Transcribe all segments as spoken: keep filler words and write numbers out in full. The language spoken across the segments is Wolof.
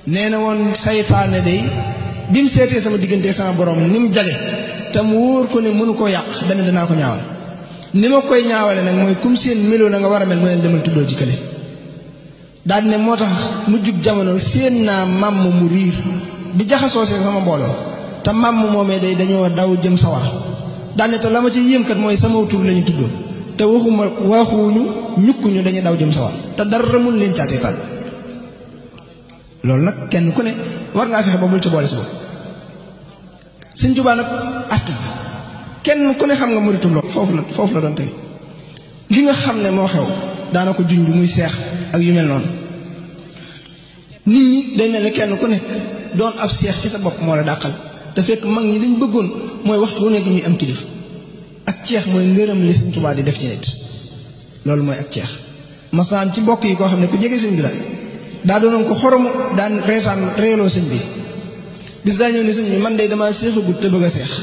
nee na woon saytaane day bi mu seetee sama diggante sama borom ni mu jage te mu wóor ko ne mënu koo yàq dana danaa ko ñaawal ni ma koy ñaawale nag mooy kum seen meloo na nga war a mel mu leen demal tuddoo ci kële daal ne moo tax mu jug jamono seen naa màmm mu riir di jaxasoo seen sama mbooloo te màmm moomee day dañoo daw jëm sawar daal ne te la ma ci yéem kat mooy sama tur lañu tuddoo te waxuma waxuñu ñukkuñu dañuy daw jëm sawar te dara mun leen caatee tàll loolu nag kenn ku ne war ngaa fexe ba bul ci boole si bopp Sëñ Tuubaa nag att bi kenn ku ne xam nga muritum loolu foofu la foofu la doon tey li nga xam ne moo xew daana ko junj muy seex ak yu mel noonu nit ñi day mel ne kenn ku ne doon ab seex ci sa bopp moo la dàqal te fekk mag ñi liñ bëggoon mooy waxtu wu nekk ñuy am kilif ak ceex mooy ngërëm li Sëñ Tuubaa di def ci nit loolu mooy ak ceex masaan ci mbokk yi koo xam ne ku jege sëñ bi la daa doonoon ko xoromu daan reetaan reeloo sëñ bi bis daa ñëw ne sëñ bi man de damaa seexagut te bëgg a seex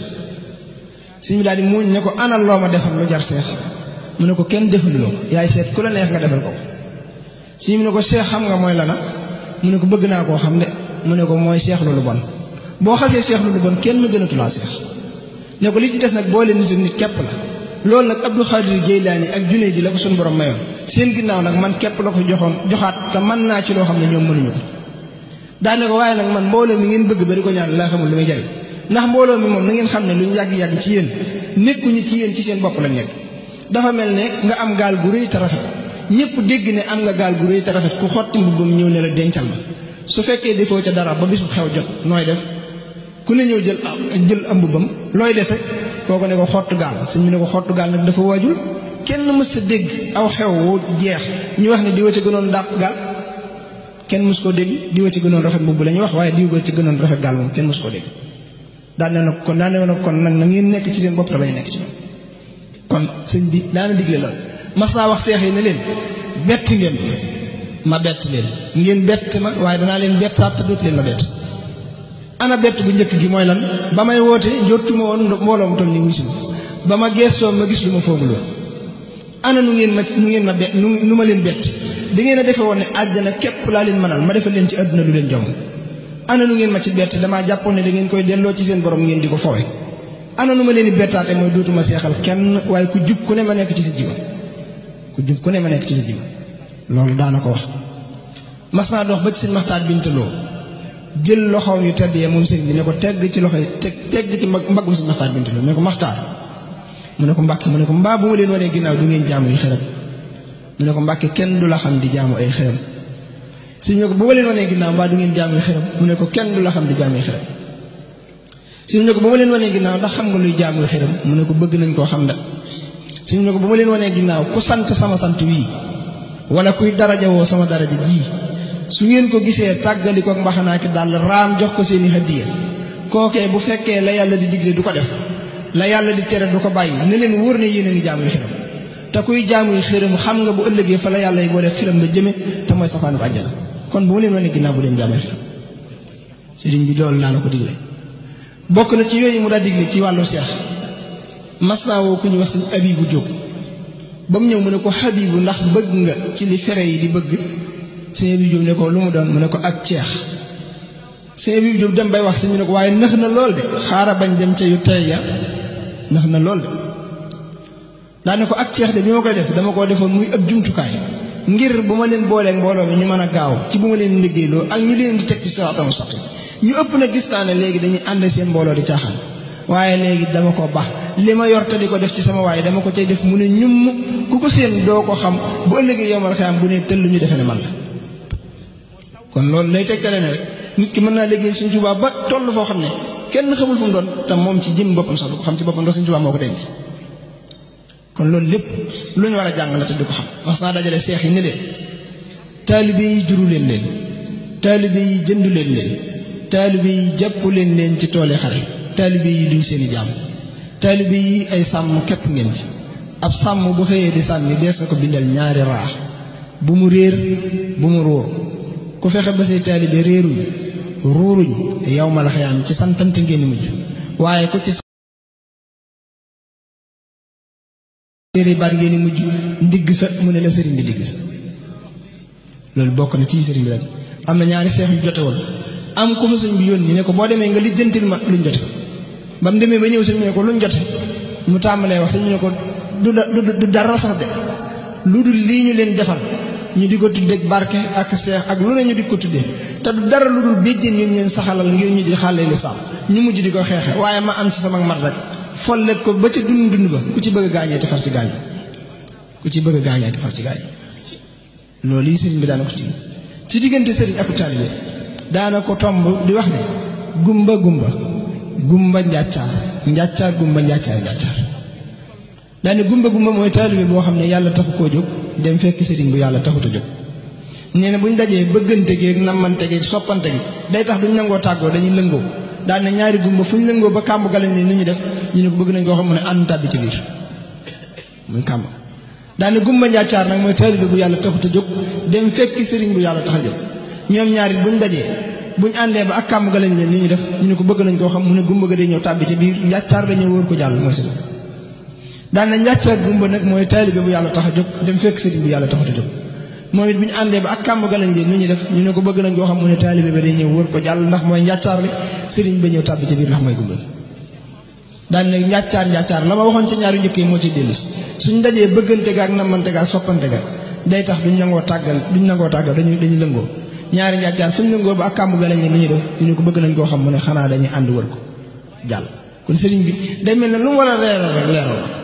sëñ bi daal di muuñ ne ko anal loo ma defal lu jar seex mu ne ko kenn defaluloo ko yaay seet ku la neex nga defal ko sëñ bi ne ko seex xam nga mooy lana mu ne ko bëgg naa koo xam de mu ne ko mooy seex lu lu bon boo xasee seex lu lu bon kenn gënatulaa seex ne ko li ci des nag boole nit ak nit képp la loolu nag Abdou Khadir Jeylaani ak Junayd ji la ko suñu borom mayoon seen ginnaaw nag man képp la ko joxoon joxaat te mën naa ci loo xam ne ñoom mënuñu ko daane ko waaye nag man mbooloo mi ngeen bëgg ba di ko ñaan laa xamul lu muy jariñ ndax mbooloo mi moom na ngeen xam ne lu ñu yàgg-yàgg ci yéen nekkuñu ci yéen ci seen bopp lañ nekk dafa mel ne nga am gaal gu rëy te rafet ñëpp dégg ne am nga gaal gu rëy te rafet ku xotti mbubbam ñëw ne la dencal ma su fekkee defoo ca dara ba bisu xew jot nooy def ku ne ñëw jël jël am mbubbam looy dese kooku ne ko xottu gaal suñ mu ne ko xottu gaal nag dafa waajul kenn mës sa dégg aw xew wu jeex ñu wax ne diwa ci gënoon dàq gaal kenn mës koo dégg diwa ci gënoon rafet mbubb la ñuy wax waaye diwa ci gënoon rafet gaal moom kenn mës koo dégg daan ne nag kon daan ne nag kon nag na ngeen nekk ci seen bopp te bañ nekk ci ñoom kon sëñ bi daana digle lool mas naa wax seex yi ne leen bett ngeen ma bett leen ngeen bett ma waaye danaa leen bettaat te dootu leen ma bett ana bett bu njëkk gi mooy lan ba may woote jortuma woon mbooloo mu toll ni wuy si ba ma geestoo ma gis lu ma foogul woon ana nu ngeen ma nu ngeen ma bett nu ma leen bett da ngeen a defe woon ne àjjana képp laa leen mënal ma defal leen ci àdduna lu leen jom ana nu ngeen ma ci bett damaa jàppoon ne da ngeen koy delloo ci seen borom ngeen di ko foowe ana nu ma leen di bettaate mooy dootuma seexal kenn waaye ku jub ku ne ma nekk ci sa jiba ku jub ku ne ma nekk ci sa jiba loolu daana ko wax mas naa dox ba ci sëñ Maxtaar Bintaloo jël loxoom yu tedd yee moom sëñ bi ne ko tegg ci loxo yi teg tegg ci mbaggum sëñ Maxtaar Bintaloo ne ko Maxtaar mu ne ko Mbàkke mu ne ko mbaa bu ma leen wanee ginnaaw du ngeen jaamu yu xërëm mu ne ko Mbàkke kenn du la xam di jaamu ay xërëm suñu ne ko bu ma leen wanee ginnaaw mbaa du ngeen jaamu yu xërëm mu ne ko kenn du la xam di jaamu yu xërëm suñu ne ko bu ma leen wanee ginnaaw ndax xam nga luy jaamu yu xërëm mu ne ko bëgg nañ koo xam da suñu ne ko bu ma leen wanee ginnaaw ku sant sama sant wii wala kuy daraja woo sama daraja ji su ngeen ko gisee tàggali ko mbaxanaa ki daal raam jox ko seeni hadiya kookee bu fekkee la yàlla di digle du ko def la yàlla di tere du ko bàyyi ne leen wóor ne yéen a ngi jaamuy xiram te kuy jaamuy xiram xam nga bu ëllëgee fa la yàlla yi boole xiram ba jëme te mooy safaanu bu àjjana kon bu ma leen wane ginnaaw bu leen jaamuy xiram sëriñ bi loolu laa la ko digle bokk na ci yooyu mu daa digle ci wàllu seex mas naa woo ku ñu wax sëñ Abibu Jóob ba mu ñëw mu ne ko Habibu ndax bëgg nga ci li fere yi di bëgg sëñ Abibu Jóob ne ko lu mu doon mu ne ko ak ceex sëñ Abibu Jóob dem bay wax sëñ bi ne ko waaye nëx na lool de xaaral bañ dem ca yu tey ya nëx na lool de daa ne ko ak ceex de bi ma koy def dama koo defoon muy ak jumtukaay ngir bu ma leen booleeg mbooloo mi ñu mën a gaaw ci bu ma leen liggéeyloo ak ñu leen di teg ci siraatal mustaqiim ñu ëpp na gis naa ne léegi dañuy ànd seen mbooloo di caaxaan waaye léegi dama ko baax li ma yor te di ko def ci sama waaye dama ko cay def mu ne ñum ku ko seen doo ko xam bu ëllëgee yomal xiyam bu ne tëll ñu defe ne man la kon loolu lay tegtale ne rek nit ki mën naa liggéey Sëñ Tuubaa ba toll foo xam ne kenn xamul fu mu doon te moom ci jëm boppam sax du ko xam ci boppam ndax Sëñ Tuubaa moo ko denc kon loolu lépp lu ñu war a jàng la te du ko xam mas naa dajale seex yi ne leen taalibe yi juru leen leen taalibe yi jëndu leen leen taalibe yi jàpp leen leen ci toole xare taalibe yi duñ seeni jaam taalibe yi ay sàmm képp ngeen ci ab sàmm bu xëyee di sàmmi dees na ko bindal ñaari raa bu mu réer bu mu róor ku fexe ba say taalibe réeruñ ruuruñ yow ma la xayaam ci santante ngeen mujj waaye ku ci séeri baat ngeen mujj ndigg sa mu ne la sëriñ bi digg sa loolu bokk na ci sëriñ bi rek am na ñaari seex yu jote woon am ku fa sëñ bi yónni ne ko boo demee nga lijjantil ma luñ jote ba mu demee ba ñëw sëñ bi ne ko luñ jote mu tàmbalee wax sëñ bi ne ko du du dara sax de lu dul lii ñu leen defal ñu di ko tuddee barke ak seex ak lu ne ñu di ko tuddee te du dara lu dul béjjén yu ñu leen saxalal ngir ñu di xàllee lislaam ñu mujj di ko xeexe waaye ma am ci sama mat rek follet ko ba ca dund dund ba ku ci bëgg a gaañee te far ci gaañ ku ci bëgg a gaañee te far ci gaañ loolu yi sëriñ bi daana ko ci ci diggante sëriñ ak taalibe daana ko tomb di wax ne gumba gumba gumba njàccaar njàccaar gumba njàccaar njàccaar daane gumba gumba mooy taalibe boo xam ne yàlla taxu koo jóg dem fekk sëriñ bu yàlla taxut a jóg nee na buñ dajee bëggante gi nammante gi soppante gi day tax duñ nangoo tàggoo dañuy lëngoo daan na ñaari gumba fu ñu lëngoo ba kàmb galañ ni ñu def ñu ne ko bëgg nañ koo xam mu ne ànd tàbbi ci biir muy kàmb daan na gumba njàccaar nag mooy taalibe bu yàlla taxut a jóg dem fekk sëriñ bu yàlla tax a jóg ñoom ñaari buñ dajee buñ àndee ba ak kàmb galañ leen li ñu def ñu ne ko bëgg nañ koo xam mu ne gumba ga day ñëw tàbbi ci biir njàccaar dañoo wóor ko jàll mooy sëriñ daan na njàccaar gumba nag mooy taalibe bu yàlla tax a jóg dem fekk sëriñ bu yàlla taxut a jóg moom it bu ñu àndee ba ak kàmb galañ leen lu ñu def ñu ne ko bëgg nañ koo xam mu ne taalibe ba day ñëw wër ko jàll ndax mooy njàccaar li sëriñ ba ñëw tàbbi ci biir ndax mooy gumba daan ne njàccaar njàccaar la ma waxoon ci ñaari njëkk yi moo ci dellu si suñ dajee bëggante ga ak nammante ga ak soppante ga day tax duñ nangoo tàggal duñ nangoo tàggal dañu dañu lëngoo ñaari njàccaar fu ñu lëngoo ba ak kàmb galañ leen lu ñu def ñu ne ko bëgg nañ koo xam mu ne xanaa dañuy ànd wër ko jàll kon sëriñ bi day mel ne lu mu war a leeral rek leeral la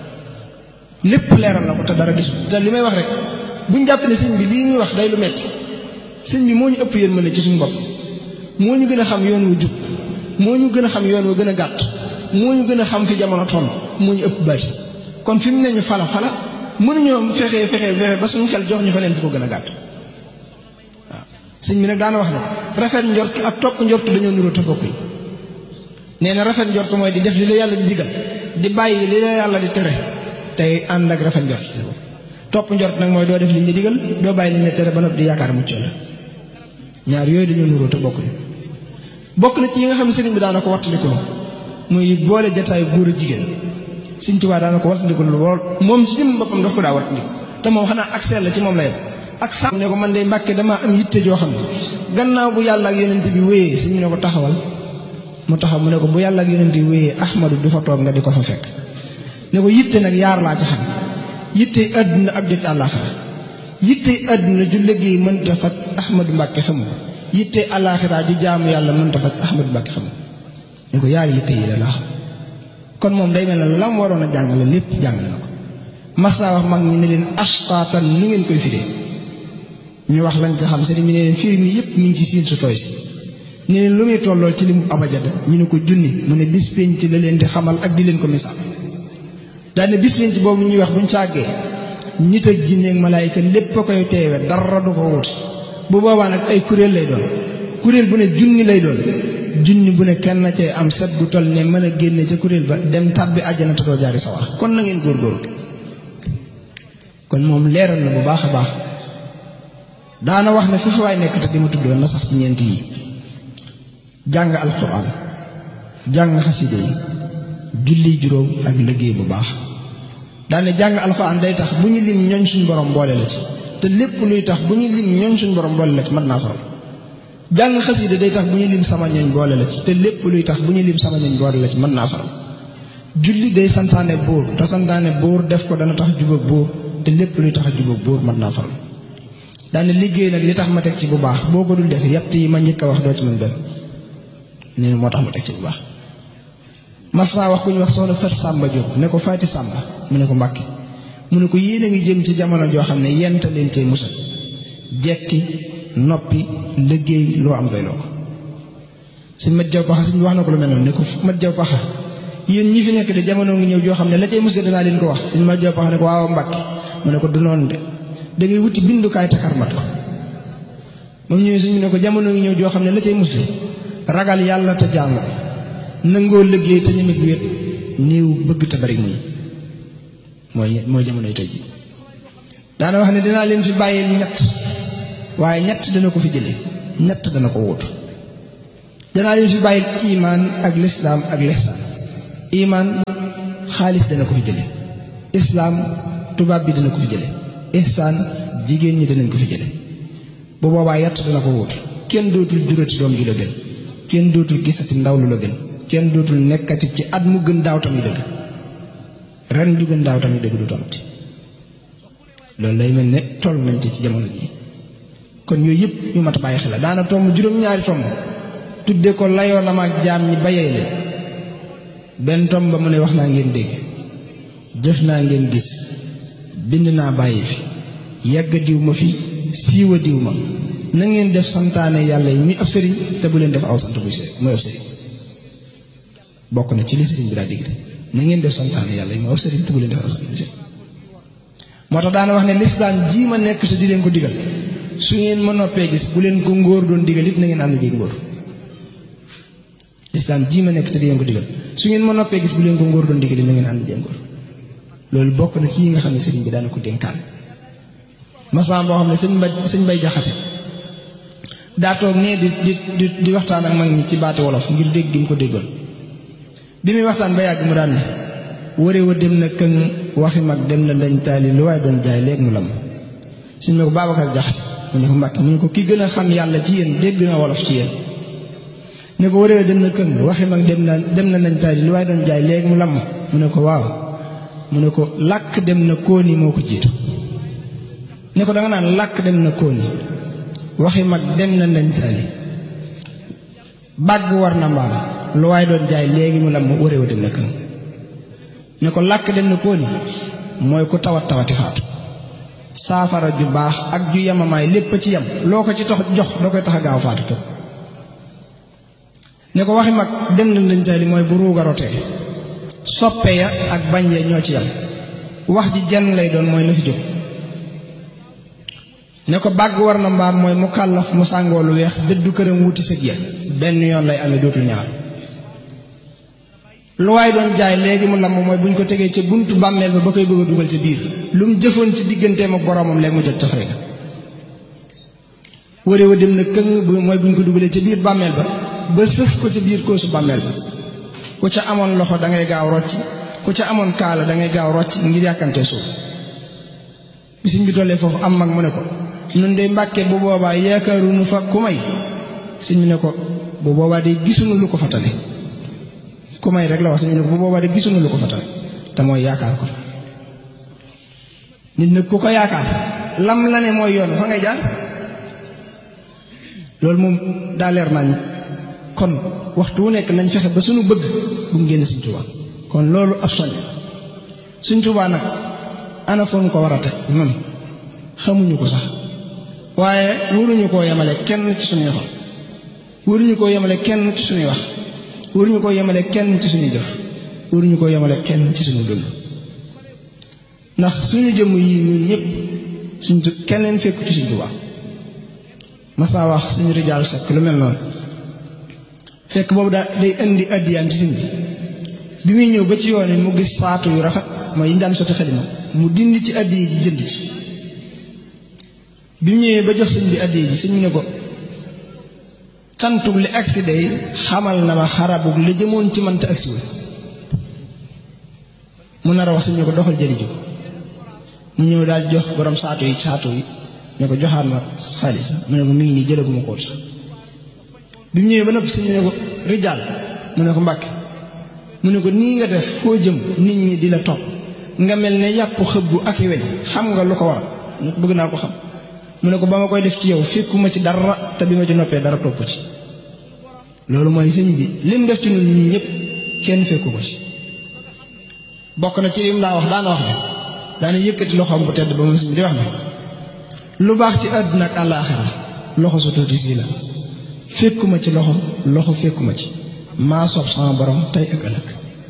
lépp leeral na ko te dara gisul te li may wax rek buñ jàpp ne sëñ bi lii muy wax day lu metti sëñ bi moo ñu ëpp yërmande ci suñu bopp moo ñu gën a xam yoon wu jub moo ñu gën a xam yoon wu gën a gàtt moo ñu gën a xam fi jamono toll moo ñu ëpp bari kon fi mu ne ñu fala fala mënuñoo fexe fexe fexe ba suñu xel jox ñu fa leen fi ko gën a gàtt waaw sëñ bi nag daana wax ne rafet njort ak topp njort dañoo nuroo te bokkuñ nee na rafet njort mooy di def li la yàlla di digal di bàyyi li la yàlla di tere tey ànd ak rafet njort topp njort nag mooy doo def li ñu digal doo bàyyi li ñu tere ba noppi di yaakaar mucc la ñaar yooyu dañoo nuroo te bokkuñ bokk na ci yi nga xam ne sëriñ bi daana ko wattandiku muy boole jataayu góor ak jigéen Sëriñ Tuubaa daana ko wattandiku lool moom ci jëm boppam daf ko daa wattandiku te moom xanaa ak sell la ci moom la yem ak sàmm ne ko man de Mbàkke damaa am yitte joo xam ne gannaaw bu yàlla ak yonent bi wéyee suñu ne ko taxawal mu taxaw mu ne ko bu yàlla ak yonent bi wéyee Ahmadu du fa toog nga di ko fa fekk ne ko yitte nag yaar laa ci xam yitte àdduna ak jot àllaaxira yitte àdduna ju liggéey mënta faj Ahmadu Mbàkke xamu ko yitte àllaaxira ju jaamu yàlla mënta faj Ahmadu Mbàkke xamu ko ne ko yaar yitte yi la laa xam kon moom day mel ne lam waroon a jàngale lépp jàngale na ko mas naa wax mag ñi ne leen asqaatan nu ngeen koy firee ñu wax lañ ca xam sëriñ bi ne leen firi mi yëpp mi ngi ci siin su tooy si ne leen lu muy tollool ci li mu abajada ñu ne ko junni mu ne bis penc la leen di xamal ak di leen ko misaal daane bis penc boobu ñuy wax buñ sàggee nit ak jinne ak malaayika lépp a koy teewe dara du ko wuute bu boobaa nag ay kuréel lay doon kuréel bu ne junni lay doon junni bu ne kenn cay am set bu toll ne mën a génne ca kuréel ba dem tàbbi àjjana te doo jaari sa wax kon na ngeen góorgóorlu kon moom leeral na bu baax a baax daana wax ne foofu waay nekk te di ma tuddoon na sax ci ñeent yi jàng alxuraan jàng xaside yi julli juróom ak liggéey bu baax daane jàng alxuraan day tax bu ñu lim ñooñ suñu borom boole la ci te lépp luy tax bu ñu lim ñooñ suñu borom boole la ci mën naa faral jàng xaside day tax bu ñu lim sama ñooñ boole la ci te lépp luy tax bu ñu lim sama ñooñ boole la ci mën naa faral julli day santaane buur te santaane buur def ko dana tax jubóog buur te lépp luy tax jubóog buur mën naa faral daane liggéey nag li tax ma teg ci bu baax boo ko dul def yett yi ma njëkk a wax doo ci mën benn nee moo tax ma teg ci bu baax mas naa wax ku ñu wax soxna Fat Sàmba Jóob ne ko Faati Sàmba mu ne ko Mbàkke mu ne ko yéen a ngi jëm ci jamono joo xam ne yenta leen tey musal jekki noppi liggéey loo am doy loo ko suñ mat jaw paxa suñ wax na ko lu mel noonu ne ko mat jaw paxa yéen ñi fi nekk de jamono ngi ñëw joo xam ne la cay musal danaa leen ko wax suñ mat jaw paxa ne ko waaw Mbàkke mu ne ko du noonu de da ngay wuti bindukaay takarmat ko moom ñëwee suñu ne ko jamono ngi ñëw joo xam ne la cay musli ragal yàlla te jaamu ko nangoo liggéey te ñemeg wéet néew bëgg te bari muñ mooy mooy jamonoy tey ji daana wax ne dinaa leen fi bàyyil ñett waaye ñett dana ko fi jële ñett dana ko wóotu danaa leen fi bàyyil imaan ak lislaam ak lihsaan imaan xaalis dana ko fi jële islaam tubaab bi dana ko fi jële ihsaan jigéen ñi danañ ko fi jële bu boobaa yett dina ko wut kenn dootul jurati doom ju la gën kenn dootul gisati ndaw lu la gën kenn dootul nekkati ci at mu gën daaw tamit dëgg ren ju gën daaw tamit dëgg du tomati loolu lay mel ne toll nañ ci ci jamono ji kon yooyu yëpp ñu mat a bàyyi xel la daana tomb juróom-ñaari tomb tudde ko layoo na ma ak jaam ñi bayee leen benn tomb ba mu ne wax naa ngeen dégg jëf naa ngeen gis bind naa bàyyi fi yàgg diw ma fi siiwa diw ma na ngeen def santaane yàlla yi muy ab sëriñ te bu leen def aw sant buy sëriñ mooy ab sëriñ bokk na ci li sëriñ bi daa digg na ngeen def santaane yàlla yi mooy ab sëriñ te bu leen def aw sant buy sëriñ moo tax daana wax ne lislaam jii ma nekk te di leen ko digal su ngeen ma noppee gis bu leen ko ngóor doon digal it na ngeen ànd ji ngóor lislaam jii ma nekk te di leen ko digal su ngeen ma noppee gis bu leen ko ngóor doon digal it na ngeen ànd ji ngóor loolu bokk na ci yi nga xam ne sëriñ bi daana ko dénkaan masam boo xam ne sëñ mbay sëñ mbay jaxate daa toog nee di di di waxtaan ak mag ñi ci baati wolof ngir dégg gi mu ko déggoon bi muy waxtaan ba yàgg mu daan ne ware wa dem na këng waxi mag dem na dañ taali lu waaye doon jaay léegi mu lam suñ ne ko Babacar Jaxate mu ne ko Mbàkke mu ne ko ki gën a xam yàlla ci yéen dégg na wolof ci yéen ne ko ware wa dem na këng waxi mag dem na dem na dañ taali lu waaye doon jaay léegi mu lam mu ne ko waaw mu ne ko làkk dem na kóoni moo ko jiitu ne ko danga naan làkk dem na kóoni waxi mag dem na dañ taali bàgg war na mbaam lu waaye doon jaay léegi mu lam ware wa dem na këng ne ko làkk dem na kóoni mooy ku tawat tawati faatu saafara ju baax ak ju yemamaay lépp ci yem loo ko ci tax jox da koy tax a gaaw faatu to ne ko waxi mag dem na dañ taali mooy bu ruuga rotee soppe ya ak bañ ya ñoo ci yem wax ji jenn lay doon mooy na fi jóg ne ko bàgg war na mbaam mooy mu kàllaf mu sàngoo lu weex dëddu këram wuti sëg ya benn yoon lay amee dootul ñaar lu waay doon jaay léegi mu lamb mooy bu ñu ko tegee ca buntu bàmmeel ba ba koy bëgg a dugal ca biir lu mu jëfoon ci digganteem ak boroomam léegi mu jot ca fay ga ware wa dem na këng mooy bu ñu ko dugalee ca biir bàmmeel ba ba sës ko ca biir koosu bàmmeel ba ku ca amoon loxo da ngay gaaw rocci ku ca amoon kaala da ngay gaaw rocci ngir yàkkantee suuf bi sëñ bi tollee foofu am mag mu ne ko nun de Mbàkke bu boobaa yaakaaruñu fa ku may sëñ bi ne ko bu boobaa de gisuñu lu ko fatale ku may rek la wax sëñ bi ne ko bu boobaa de gisuñu lu ko fatale te mooy yaakaar ko nit nag ku ko yaakaar lam la ne mooy yoon fa ngay jaar loolu moom daa leer nañ kon waxtu wu nekk nañ fexe ba suñu bëgg bu mu génn Sëñ Tuubaa kon loolu ab soññ Sëñ Tuubaa nag ana foon ko war a teg noonu xamuñu ko sax waaye waruñu koo yemale kenn ci suñuy xol waruñu koo yemale kenn ci suñuy wax waruñu koo yemale kenn ci suñuy jëf waruñu koo yemale kenn ci suñu dund ndax suñu jëmm yii ñun ñëpp suñ keneen fekku ci Sëñ Tuubaa mas naa wax suñu rijaal sekk lu mel noonu fekk boobu daa day indi addiyaam ci sëñ bi bi muy ñëw ba ci yoon yi mu gis saatu yu rafet mooy yi ñu daan sotti xalima mu dindi ci addiya ji jënd ci bi mu ñëwee ba jox sëñ bi addiya ji sëñ bi ne ko cantug li agsi day xamal na ma xarabug li jëmoon ci mënta agsi wul mu nar a wax sëñ bi ne ko doxal jëli ji ko mu ñëw daal jox borom saatu yi saatu yi ne ko joxaat ma xaalis mu ne ko mi ngi nii jëlaguma ko sax bi mu ñëwee ba noppi sëñ bi ne ko rijaal mu ne ko Mbàkke mu ne ko nii nga def foo jëm nit ñi di la topp nga mel ne yàpp xëbbu ak i weñ xam nga lu ko waral mu ko bëgg naa ko xam mu ne ko ba ma koy def ci yow fekkuma ci dara te bi ma ci noppee dara topp ci loolu mooy sëñ bi lim def ci ñun ñii ñëpp kenn fekku ko ci bokk na ci lim laa wax daana wax ne daana yëkkati loxoom bu tedd ba moom sëñ bi di wax ne lu baax ci àdduna ak àllaaxira loxo su tuuti sii la fekkuma ci loxo loxo fekkuma ci maa soob sama borom tey ak ëllëg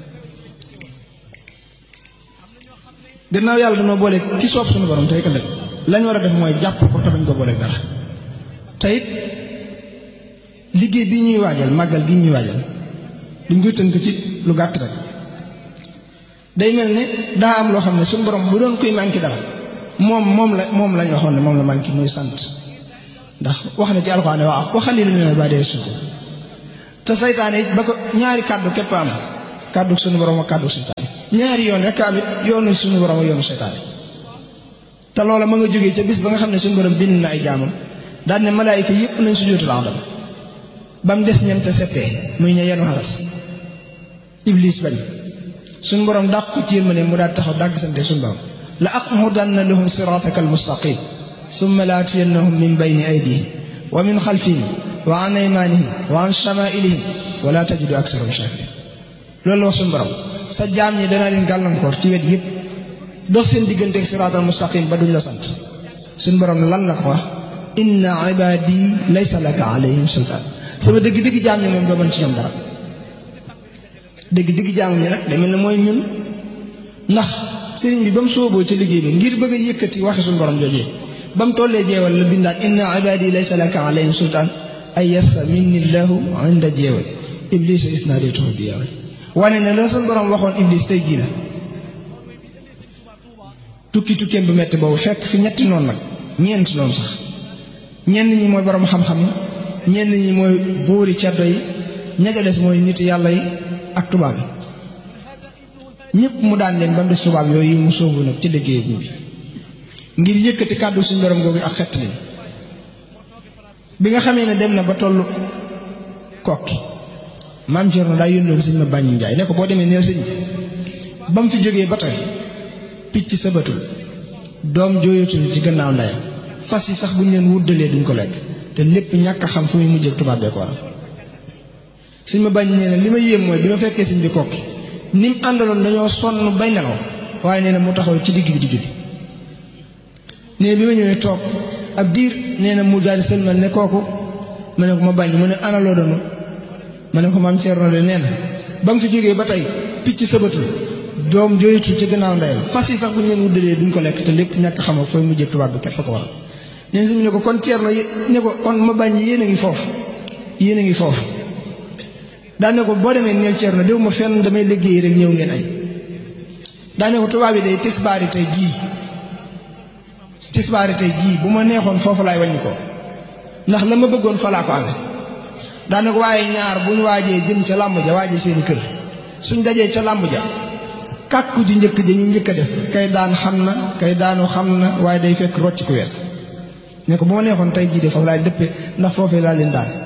gannaaw yàlla dama boole ki soob suñu borom tey ak ëllëg lañ war a def mooy jàpp ko te bañ ko boole dara te it liggéey bii ñuy waajal màggal gi ñuy waajal duñ koy tënk ci lu gàtt rek day mel ne daa am loo xam ne suñu borom bu doon koy manqué dara moom moom la moom lañ waxoon ne moom la manqué muy sant ndax wax na ci alxuraan ne waaw waxal li ñu ba dee suko te saytaane it ba ko ñaari kàddu képp am kàddu suñu borom ak kàddu saytaane ñaari yoon rek am it yoonu suñu borom ak yoonu saytaane te loola ma nga jógee ca bis ba nga xam ne suñu borom bind na ay jaamam daan ne malaayika yëpp nañ sujjóotal Aadama ba mu des ñam te settee muy ña yenu xaras Iblis bañ suñ borom dàq ko ci yërmande mu daal taxaw dàgg sante suñ borom la aqudanna lahum siraataka almustaqim summa la atiyannahum min bayni aydihim wa min xalfihim wa an aymanihim wa an shamailihim wa la tajidu aksarahum shakirin loolu la wax suñ borom sa jaam ñi danaa leen gàllankoor ci wet yëpp dox seen digganteeg siraatal mustaqim ba duñ la sant suñ borom lan la ko wax inna ibadi laysa laka alayhim sultaan sama dëgg-dëgg jaam ñi moom doo mën ci ñoom dara dëgg-dëgg jaam ñi nag demel na mooy ñun ndax sëriñ bi ba mu sooboo ci liggéey bi ngir bëgg a yëkkati waxi suñ borom joojee ba mu tollee jeewal la bindaat inna ibadi laysa laka alayhim sultaan ay yassa minni llahu inda jeewal iblis isnaadatuhu bi yawal wane ne la suñ borom waxoon iblis tey jii la tukki tukkeem bu metti boobu fekk fi ñetti noonu nag ñeent noonu sax ñenn ñi mooy borom xam-xam yi ñenn ñi mooy buuri ceddo yi ña ca des mooy nit yàlla yi ak tubaab yi ñëpp mu daan leen ba mu des tubaab yooyu mu sóobu nag ci liggéey bi ngir yëkkati kàddu suñu borom googu ak xett leen bi nga xamee ne dem na ba tollu kokki maam Cerno daa yónnoon sëñ ma bàññi njaay ne ko boo demee neel sëñ ba mu fi jógee ba tey picc sabatul doom jooyatul ci gannaaw ndeyam fas yi sax bu ñu leen wuddalee duñ ko lekk te lépp ñàkk a xam fu muy mujjee tubaab bee ko waral sëñ ma bañ nee na li ma yéem mooy bi ma fekkee sëñ bi kokki ni mu àndaloon dañoo sonn bay nelaw waaye nee na mu taxaw ci digg bi di julli nee bi ma ñëwee toog ab diir nee na mu daal di sëlmal ne kooku ma ne ko ma bañ mu ne ana loo doon ma ne ko maam Cerno de nee na ba mu fi jógee ba tey picc sabatul doom jooyatul ci gannaaw ndeyam fas yi sax bu ñu leen wuddalee duñ ko lekk te lépp ñàkk xam ak fooy mujjee tubaab bi képp ko waral neen si mu ne ko kon Cerno ne ko kon ma bañ yéen a ngi foofu yéen a ngi foofu daane ko boo demee neel Cerno déw ma fenn damay liggéey rek ñëw ngeen añ daane ko tubaab yi day tisbaari tey jii tisbaari tey jii bu ma neexoon foofu laay wàññi ko ndax la ma bëggoon fa laa ko amee daane ko waaye ñaar bu ñu waajee jëm ca làmb ja waajee seeni kër suñ dajee ca làmb ja kàkku ju njëkk ja ñi njëkk a def kay daan xam na kay daanu xam na waaye day fekk rocc ku wees ne ko bu ma neexoon tey jii de foofu laay dëppee ndax foofee laa leen daan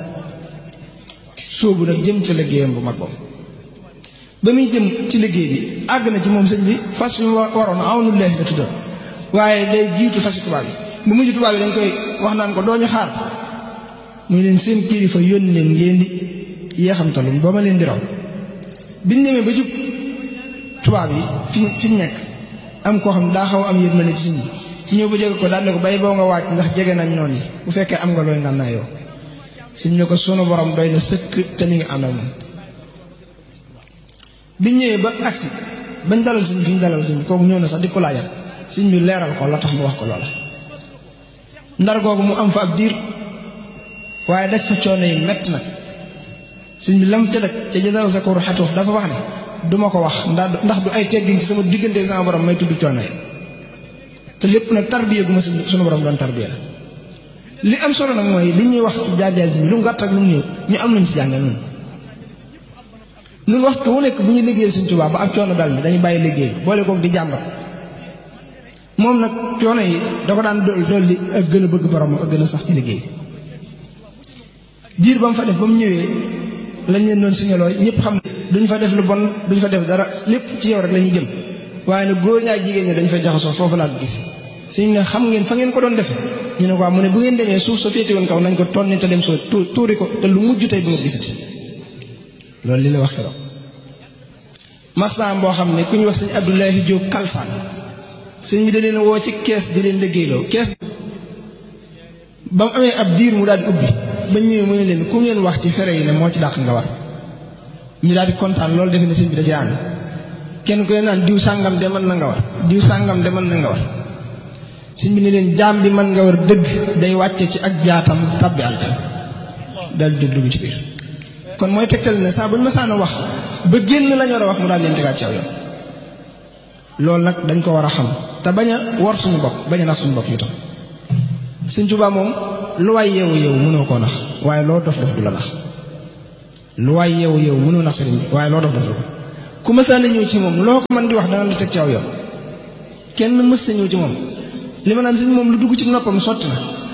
sóobu nag jëm ci liggéeyam bu mag boobu ba muy jëm ci liggéey bi àgg na ci moom sëñ bi fas yu waroon awnu leex la tuddoon waaye day jiitu fasi tubaab yi bu mujj tubaab yi dañ koy wax naan ko dooñu xaar muy leen seen kilifa yónni leen ngeen di yeexamtalum ba ma leen di raw biñ demee ba jub tubaab yi fi fi nekk am koo xam daa xaw am yërmande ci sëñ bi ñëw ba jege ko daal ne ko bay boo nga waaj ndax jege nañ noonu yi bu fekkee am nga looy ngànnaay yoo sëñ ne ko sunu borom doy na sëkk te mi ngi ànd ak moom biñ ñëwee ba agsi bañ dalal sëñ fi ñu dalal sëñ kooku ñëw na sax di ko laajal sëñ bi leeral ko la tax mu wax ko loola ndar googu mu am fa ab diir waaye daj fa coono yi metti nag sëñ bi lam ca daj ca jëdal sa koru xatuuf dafa wax ne duma ko wax ndax ndax du ay teggin ci sama diggante sama borom may tudd coono yi te lépp nag tarbiya gu ma sunu borom doon tarbiya la li am solo nag mooy li ñuy wax ci jaar-jaar si lu mu gàtt ak lu mu ñëw ñu am luñ ci jàngal ñun ñun waxtu wu nekk bu ñu liggéeyal Sëñ Tuubaa ba ab coono dal mi dañuy bàyyi liggéey bi boole koog di jàmbat moom nag coono yi da ko daan dool dool li ak gën a bëgg borom ak gën a sax ci liggéey diir ba mu fa def ba mu ñëwee lañ leen doon signaloo ñëpp xam ne duñ fa def lu bon duñ fa def dara lépp ci yow rek la ñuy jëm waaye nag góor ñaak jigéen ñi dañ fay jaxasoo foofu laa ko gis suñu ne xam ngeen fa ngeen ko doon defe ñu ne quoi mu ne bu ngeen demee suuf sa féete woon kaw nañ ko tonni te dem soo tuuri ko te lu mujj tey bu nga gisati loolu li la wax keroog masam boo xam ne ku ñu wax sëñ Abdoulahi Diop Kalsaan sëñ bi da leen woo ci kees di leen liggéeyloo kees ba mu amee ab diir mu daal di ubbi ba ñëwee mu ne leen ku ngeen wax ci fere yi ne moo ci dàq nga war ñu daal di kontaan loolu defe ne sëñ bi da ci ànd kenn ku ne naan diw sàngam de mën na nga war diw sàngam de mën na nga war sëñ bi ne leen jaam bi mën nga war dëgg day wàcce ci ak jaatam tabbi aljana daal di dugg ci biir kon mooy tegtal ne saa bu ñu masaan a wax ba génn lañ war a wax mu daal leen tegaat ci aw yoon loolu nag dañ ko war a xam te bañ a war suñu bopp bañ a nax suñu bopp itam Sëñ Tuubaa moom lu waay yeewu yeewu mënoo koo nax waaye loo dof dof du la nax lu waay yeewu yeewu mënoo nax sëriñ bi waaye loo dof dof du la ku mësaan a ñëw ci moom loo ko mën di wax dana la teg ci aw yoon kenn mës sa ñëw ci moom li ma naan sëñ moom lu dugg ci noppam sotti na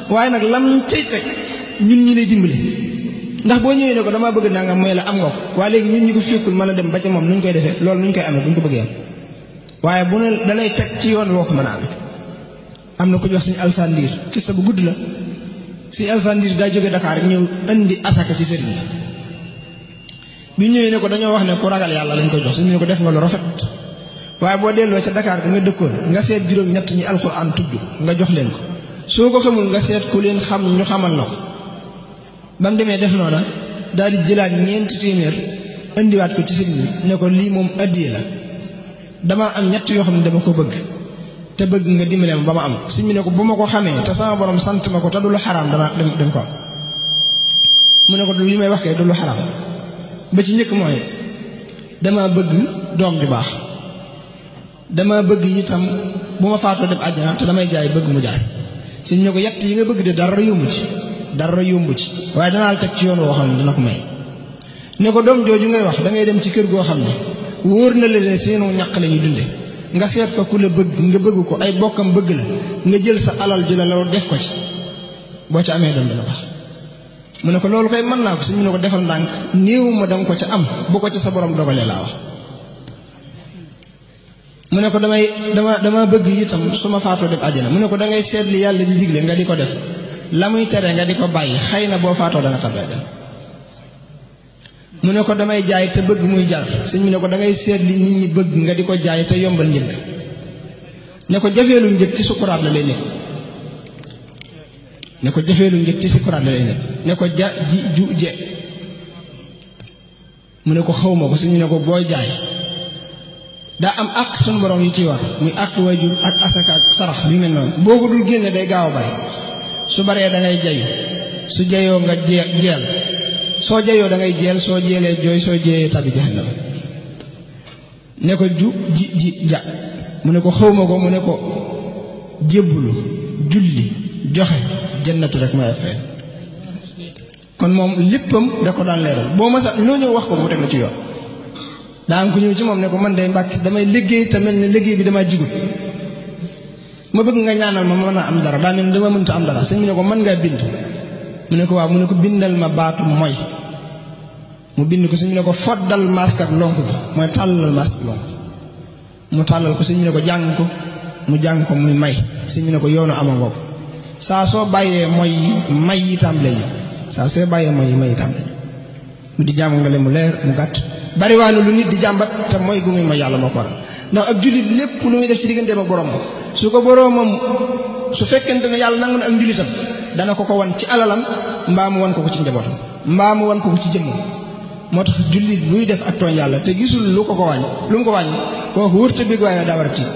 waaye nag lam cay teg ñun ñi lay dimbale ndax boo ñëwee ne ko damaa bëgg naa nga mooy la am nga ko waaye léegi ñun ñi ko fekkul mën a dem ba ca moom nu ñu koy defee loolu nu ñu koy amee bu ñu ko bëggee am waaye bu ne dalay teg ci yoon woo ko mën a amee. am na ku ñu wax suñu alsaan ndiir kista bu gudd la suñu alsaan ndiir daa jóge Dakar ñëw indi asaka ci sëriñ bi ñëwee ne ko dañoo wax ne ku ragal yàlla lañ koy jox suñu ne ko def nga lu rafet waaye boo delloo ca Dakar ga nga dëkkoon nga seet juróom ñett ñi alxuraan tudd nga jox leen ko soo ko xamul nga seet ku leen xam ñu xamal la ko ba mu demee def noona daal di jëlaat ñeenti téeméer indiwaat ko ci sëriñ bi ne ko lii moom addiye la damaa am ñett yoo xam ne dama ko bëgg te bëgg nga dimbale ma ba ma am sëriñ bi ne ko bu ma ko xamee te sama borom sant ma ko te du lu xaraam dana dem dem ko am mu ne ko li may wax kay du lu xaraam ba ci njëkk mooy dama bëgg doom ju baax dama bëgg itam bu ma faatoo dem àjjana te damay jaay bëgg mu jaay sëriñ bi ne ko yett yi nga bëgg de dara yombu ci dara yombu ci waaye danaa la teg ci yoon woo xam ne dana ko may ne ko doom jooju ngay wax da ngay dem ci kër goo xam ne wóor na la ne seenu ñàq la ñuy dunde nga seet fa ku la bëgg nga bëgg ko ay bokkam bëgg la nga jël sa alal ju la la def ko ci boo ca amee doom dana baax mu ne ko loolu koy mën naa ko suñu ne ko defal ndànk néew ma danga ko ca am bu ko ca sa borom dogalee laa wax mu ne ko damay dama dama bëgg itam su ma faatoo dem àjjana mu ne ko da ngay seet li yàlla di digle nga di ko def la muy tere nga di ko bàyyi xëy na boo faatoo danga tabbi àjjana mu ne ko damay jaay te bëgg muy jar sëñ bi ne ko da ngay seet li nit ñi bëgg nga di ko jaay te yombal njëg ne ko jafeelu njëg ci sukuraat la lay nekk ne ko jafeelu njëg ci sukuraat la lay nekk ne ko ja ji ju je mu ne ko xawma ko sëñ bi ne ko booy jaay daa am àq suñu borom yu ciy war muy àq waajur ak asaka ak sarax bi mel noonu boo ko dul génne day gaaw a bari su baree da ngay jayu su jayoo nga jee jeel soo jayoo da ngay jeel soo jeelee jooy soo jeeyee tabi jahannam ne ko ju ji ji ja mu ne ko xawma ko mu ne ko jébbulu julli joxe jannatu rek mooy ak fay kon moom léppam da ko daan leeral boo ma sax loo ñëw wax ko mu teg la ci yoon daa am ko ñëw ci moom ne ko man day mbàkk damay liggéey te mel ne liggéey bi damaa jigul ma bëgg nga ñaanal ma mën a am dara daa mel ne dama mënta am dara sëñ bi ne ko mën ngaa bind mu ne ko waaw mu ne ko bindal ma baatu mooy mu bind ko sëñ bi ne ko foddal masque ak lonk bi mooy tàllal masque ak lonk mu tàllal ko sëñ bi ne ko jàng ko mu jàng ko muy may sëñ bi ne ko yoonu ama ngoog saa soo bàyyee mooy yi may yi tàmbale ñu saa soo bàyyee mooy yi may yi tàmbale ñu mu di jàmm nga le mu leer mu gàtt bari waa lu nit di jàmbat te mooy gu muy ma yàlla moo ko waral ndax ab jullit lépp lu muy def ci digganteem ak borom su ko boroomam su fekkente ne yàlla nangu na ak njullitam dana ko ko wan ci alalam mbaa mu wan ko ko ci njabootam mbaa mu wan ko ko ci jëmmam moo tax jullit buy def ak tooñ yàlla te gisul lu ko ko wàññi lu mu ko wàññi kooku wërta bég waaye daa war a tiit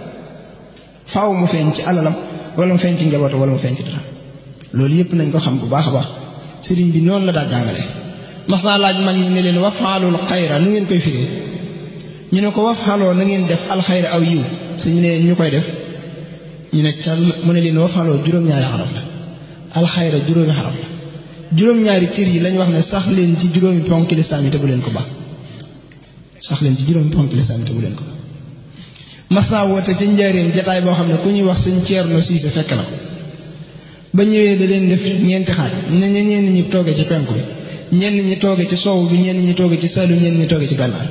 faaw mu feeñ ci alalam wala mu feeñ ci njabootam wala mu feeñ ci dara loolu yëpp nañ ko xam bu baax a baax sëriñ bi noonu la daa jàngale mas naa laaj mag ñi ne leen wafaalul xayra nu ngeen koy firee ñu ne ko wafaaloo na ngeen def alxayra aw yiw suñu ne ñu koy def ñu ne ca mu ne leen wafaaloo juróom-ñaari xaraf la alxayra juróomi xaraf la juróom-ñaari cër yi lañ wax ne sax leen ci juróomi ponk lislaam yi te bu leen ko baax sax leen ci juróomi ponk lislaam yi te bu leen ko baax mas naa woote ca njaareem jataay boo xam ne ku ñuy wax sëñ Ceerno Siise fekk na ko ba ñëwee da leen def ñeenti xaaj ne ñenn ñi toogee ci penku bi ñenn ñi toogee ci soow bi ñenn ñi toogee ci salu ñenn ñi toogee ci gànnaar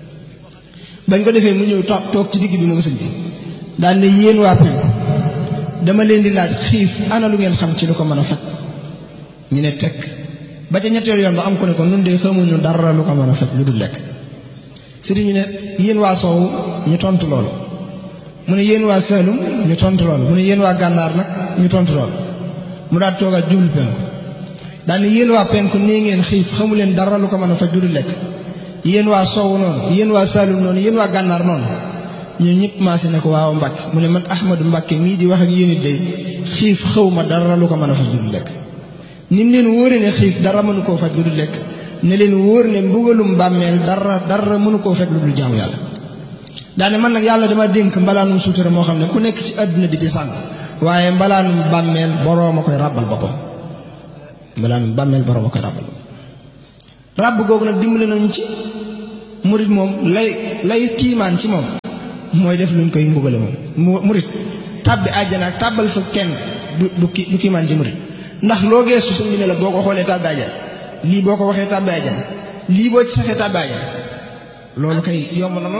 bañ ko defee mu ñëw toog ci digg bi moom sëñ bi daal ne yéen waa penku dama leen di laaj xiif ana lu ngeen xam ci lu ko mën a faj ñu ne tekk ba ca ñetteelu yoon ba am ko ne ko nun de xamuñu dara lu ko mën a faj lu dul lekk sëriñ ñu ne yéen waa soow ñu tontu loolu mu ne yéen waa Saalum ñu tontu loolu mu ne yéen waa gànnaar nag ñu tontu loolu mu daal toogaat jublu penku daal ne yéen waa penku nii ngeen xiif xamu leen dara lu ko mën a faj lu dul lekk yéen waa soow noonu yéen waa Saalum noonu yéen waa gànnaar noonu ñun ñëpp maase ne ko waaw Mbàkke mu ne man Ahmadu Mbàkke mii di wax ak yéen it day xiif xaw ma dara lu ko mën a faj lu dul lekk ni mu leen wóore ne xiif dara mënu koo faj lu dul lekk ne leen wóor ne mbugalum bàmmeel dara dara mënu koo fekk lu dul jaamu yàlla daane man nag yàlla dama dénk mbalaanum suutura moo xam ne ku nekk ci àdduna di ci sàng waaye mbalaanum bàmmeel boroom a koy ràbbal boppam mbalaanum bàmmeel boroom a koy ràbbal boppam ràbb googu nag dimbale nañu ci murit moom lay lay tiimaan ci moom mooy def luñ koy mbugale moom murit tàbbi àjjana ak tàbbal fa kenn du du ki du kiimaan ci murit ndax loo geestu sëñ bi ne la boo ko xoolee tàbbi àjjana lii boo ko waxee tàbbi àjjana lii boo ci saxee tàbbi àjjana loolu kay yomb na